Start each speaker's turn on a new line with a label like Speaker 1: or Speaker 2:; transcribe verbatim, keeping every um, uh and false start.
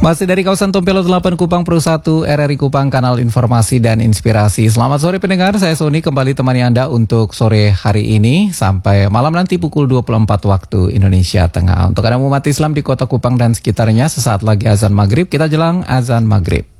Speaker 1: Masih dari kawasan Tompelo delapan Kupang Pro satu R R I Kupang, kanal informasi dan inspirasi. Selamat sore pendengar, saya Sony kembali temani Anda untuk sore hari ini sampai malam nanti pukul dua puluh empat waktu Indonesia Tengah. Untuk Anda umat Islam di kota Kupang dan sekitarnya, sesaat lagi azan maghrib, kita jelang azan maghrib.